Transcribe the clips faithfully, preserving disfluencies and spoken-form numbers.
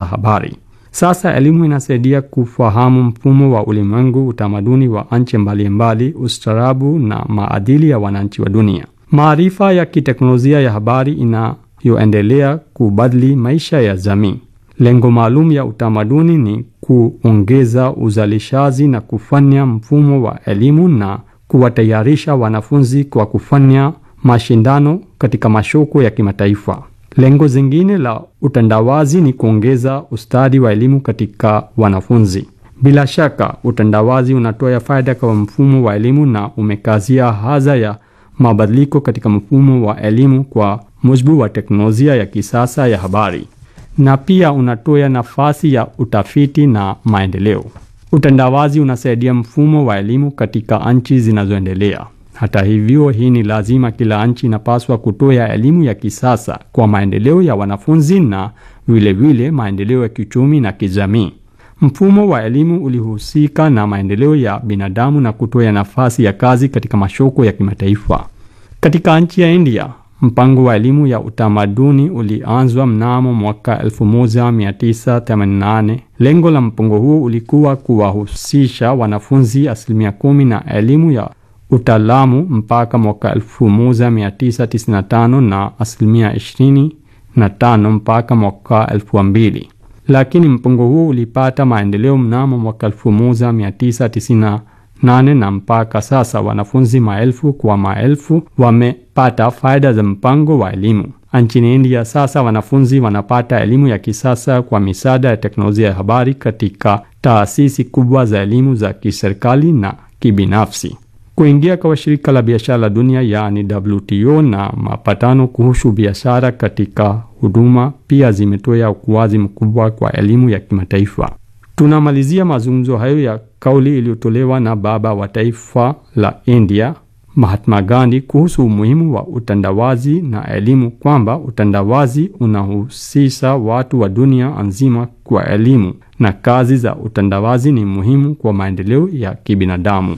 habari. Sasa elimu inasaidia kufahamu mfumo wa ulimwengu, utamaduni wa nchi mbalimbali, ustaarabu na maadili ya wananchi wa dunia. Maarifa ya kiteknolojia ya habari inayoendelea kubadili maisha ya jamii. Lengo maalum ya utamaduni ni kuongeza uzalishaji na kufanya mfumo wa elimu na kuwatayarisha wanafunzi kwa kufanya mashindano katika masoko ya kimataifa. Lengo zingine la utandawazi ni kuongeza ustadi wa elimu katika wanafunzi. Bila shaka, utandawazi unatoa faida kwa mfumo wa elimu na umekazia haja ya mabadiliko katika mfumo wa elimu kwa mujibu wa teknolojia ya kisasa ya habari, na pia unatoa nafasi ya utafiti na maendeleo. Utandawazi unasaidia mfumo wa elimu katika nchi zinazoendelea. Hata hivyo, hii ni lazima. Kila nchi inapaswa kutoa elimu ya kisasa kwa maendeleo ya wanafunzi na vile vile maendeleo ya kiuchumi na kijamii. Mfumo wa elimu ulihusika na maendeleo ya binadamu na kutoa nafasi ya kazi katika masoko ya kimataifa. Katika nchi ya India, mpango wa elimu ya utamaduni ulianzwa mnamo mwaka elfu moja mia tisa themanini na nane. Lengo la mpango huo ulikuwa kuwahusisha wanafunzi asilimia kumi na elimu ya utaalamu mpaka mwaka elfu moja mia tisa tisini na tano na asilimia ishirini na tano mpaka mwaka elfu mbili. Lakini mpango huo ulipata maendeleo mnamo mwaka elfu moja mia tisa tisini na nane na mpaka sasa wanafunzi maelfu kwa maelfu wamepata faida za mpango wa elimu. Nchini India sasa wanafunzi wanapata elimu ya kisasa kwa misaada ya teknolojia ya habari katika taasisi kubwa za elimu za kiserikali na kibinafsi. Kuingia kwa shirika la biashara la dunia yaani W T O na mapatano kuhusu biashara katika huduma pia zimetoa ukuaji mkubwa kwa elimu ya kimataifa. Tunamalizia mazungumzo hayo ya kauli iliyotolewa na baba wa taifa la India Mahatma Gandhi kuhusu umuhimu wa utandawazi na elimu, kwamba utandawazi unahusisha watu wa dunia nzima kwa elimu na kazi za utandawazi ni muhimu kwa maendeleo ya kibinadamu.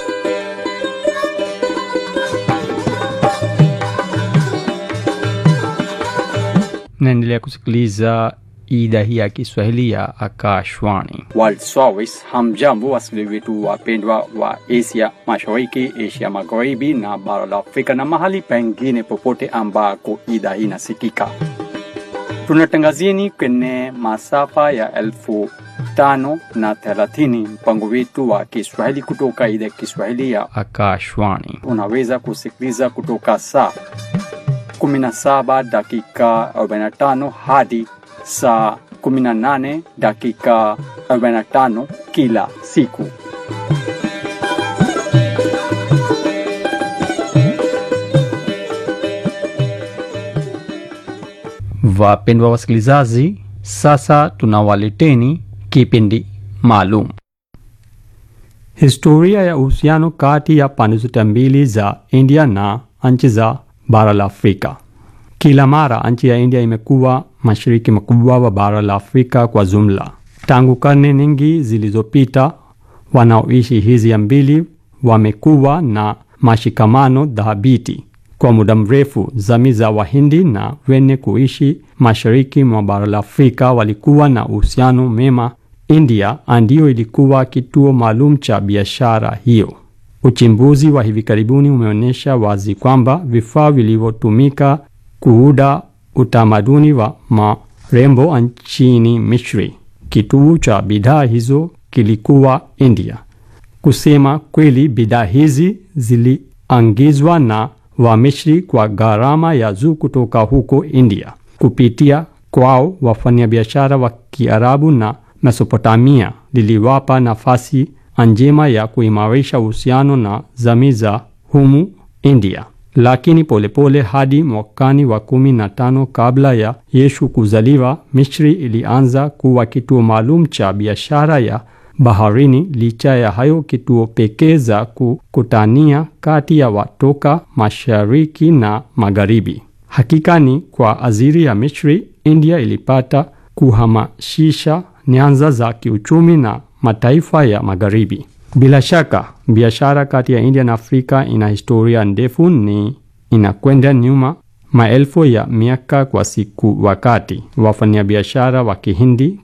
Naendelea kusikiliza idhaa hii ya Kiswahili ya Akashwani. World Service. Hamjambo wasikilizaji wetu wapendwa wa Asia Mashariki, Asia Magharibi na bara la Afrika na mahali pengine popote ambako idhaa hii inasikika. Tunatangazieni kwenye masafa ya elfu tano na thelathini mpango wetu wa Kiswahili kutoka idhaa ya Kiswahili ya Akashwani. Unaweza kusikiliza kutoka saa kumi na saba dakika arobaini na tano hadi saa kumi na nane dakika arobaini na tano kila siku. Wapendwa wasikilizaji, sasa tunawaleteni kipindi maalum. Historia ya uhusiano kati ya pande zote mbili za India na nchi za bara la Afrika. Kila mara nchi ya India imekuwa mashiriki makubwa wa bara la Afrika kwa jumla. Tangu karne nyingi zilizopita, wanaoishi hizi mbili wamekuwa na mashikamano dhabiti. Kwa muda mrefu, jamii za Wahindi na wenye kuishi mashariki mwa bara la Afrika walikuwa na uhusiano mema. India ndio ilikuwa kituo maalum cha biashara hiyo. Uchimbuzi wa hivi karibuni umeonyesha wazi kwamba vifaa vilivyotumika kuunda utamaduni wa marembo nchini Misri, kituo cha bidhaa hizo kilikuwa India. Kusema kweli, bidhaa hizi ziliangizwa na wa Misri kwa gharama ya juu kutoka huko India kupitia kwao. Wafanyabiashara wa Kiarabu na Mesopotamia liliwapa nafasi njema ya kuimarisha uhusiano na jamii za humu India. Lakini polepole hadi mwakani wa kumi na tano kabla ya Yesu kuzaliwa, Misri ilianza kuwa kituo maalum cha biashara ya baharini. Licha ya hayo, kituo pekee za kukutania kati ya watoka mashariki na magharibi. Hakika ni kwa ajili ya Misri, India ilipata kuhamasisha nyanza za kiuchumi na mataifa ya magharibi. Bila shaka, biashara kati ya India na Afrika ina historia ndefu, ni inakwenda nyuma maelfu ya miaka kwa siku. Wakati wafanyabiashara wa Kihindi